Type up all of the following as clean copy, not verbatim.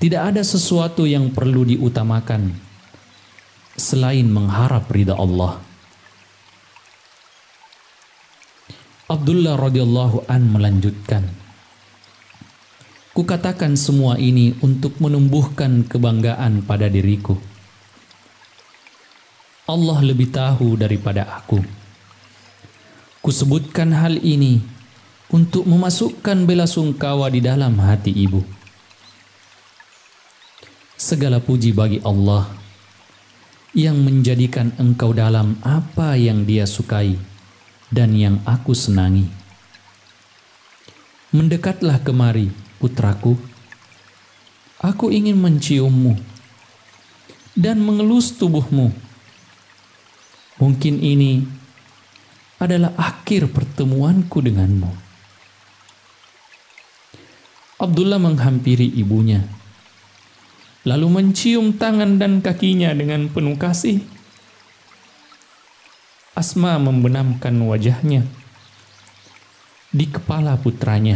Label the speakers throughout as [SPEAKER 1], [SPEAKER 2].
[SPEAKER 1] Tidak ada sesuatu yang perlu diutamakan selain mengharap ridha Allah. Abdullah radhiyallahu an melanjutkan, kukatakan semua ini untuk menumbuhkan kebanggaan pada diriku. Allah lebih tahu daripada aku. Kusebutkan hal ini untuk memasukkan bela sungkawa di dalam hati ibu. Segala puji bagi Allah yang menjadikan engkau dalam apa yang Dia sukai dan yang aku senangi. Mendekatlah kemari, putraku. Aku ingin menciummu dan mengelus tubuhmu. Mungkin ini adalah akhir pertemuanku denganmu. Abdullah menghampiri ibunya, lalu mencium tangan dan kakinya dengan penuh kasih. Asma membenamkan wajahnya di kepala putranya.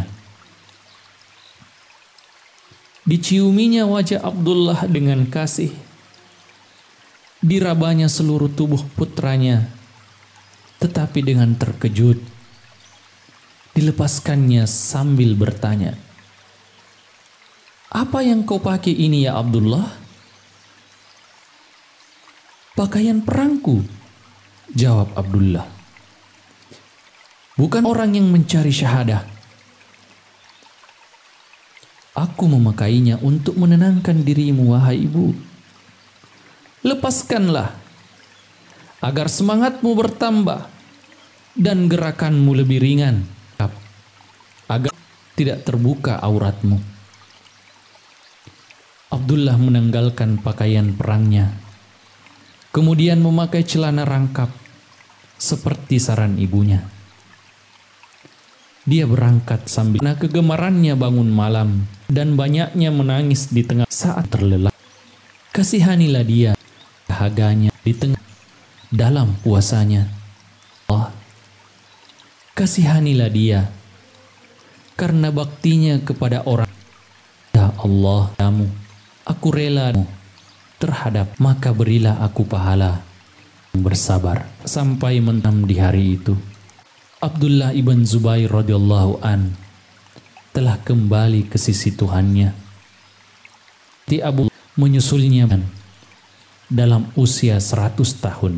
[SPEAKER 1] Diciuminya wajah Abdullah dengan kasih. Dirabanya seluruh tubuh putranya, tetapi dengan terkejut dilepaskannya sambil bertanya, "Apa yang kau pakai ini ya Abdullah?" "Pakaian perangku," jawab Abdullah. "Bukan orang yang mencari syahadah. Aku memakainya untuk menenangkan dirimu, wahai ibu. Lepaskanlah agar semangatmu bertambah dan gerakanmu lebih ringan, agar tidak terbuka auratmu." Abdullah menanggalkan pakaian perangnya, kemudian memakai celana rangkap seperti saran ibunya. Dia berangkat sambil kegemarannya bangun malam dan banyaknya menangis di tengah saat terlelap. Kasihanilah dia dahaganya di tengah dalam puasanya. Allah, kasihanilah dia karena baktinya kepada orang. Ya Allah, kamu, aku rela terhadap, maka berilah aku pahala yang bersabar sampai mentam di hari itu. Abdullah ibn Zubair radhiyallahu an telah kembali ke sisi Tuhannya. Ti Abu menyusulnya dalam usia 100 tahun.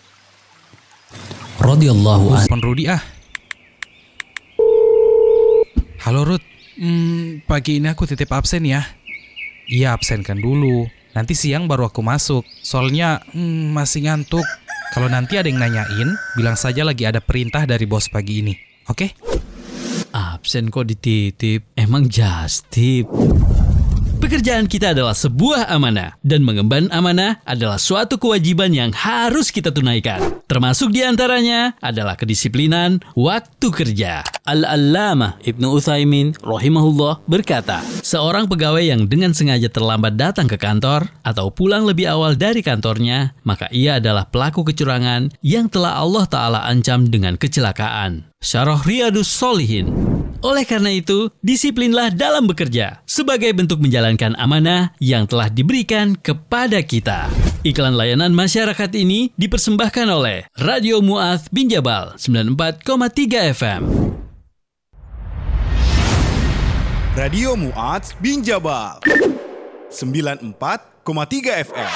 [SPEAKER 1] Radhiyallahu an.
[SPEAKER 2] Rudi ah. Halo Ruth, pagi ini aku titip absen ya. Iya, absenkan dulu. Nanti siang baru aku masuk. Soalnya masih ngantuk. Kalau nanti ada yang nanyain, bilang saja lagi ada perintah dari bos pagi ini. Oke?
[SPEAKER 3] Absen kok dititip? Emang just tip? Pekerjaan kita adalah sebuah amanah, dan mengemban amanah adalah suatu kewajiban yang harus kita tunaikan. Termasuk diantaranya adalah kedisiplinan waktu kerja. Al-Allamah Ibnu Utsaimin rahimahullah berkata, seorang pegawai yang dengan sengaja terlambat datang ke kantor atau pulang lebih awal dari kantornya, maka ia adalah pelaku kecurangan yang telah Allah Ta'ala ancam dengan kecelakaan. Syarah Riyadhus Shalihin. Oleh karena itu, disiplinlah dalam bekerja sebagai bentuk menjalankan amanah yang telah diberikan kepada kita. Iklan layanan masyarakat ini dipersembahkan oleh Radio Mu'adz bin Jabal 94,3 FM.
[SPEAKER 4] Radio Mu'adz bin Jabal 94,3 FM.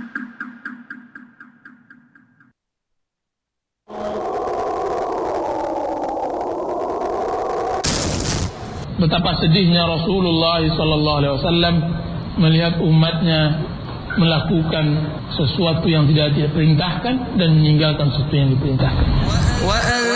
[SPEAKER 5] Betapa sedihnya Rasulullah SAW melihat umatnya melakukan sesuatu yang tidak diperintahkan dan meninggalkan sesuatu yang diperintahkan.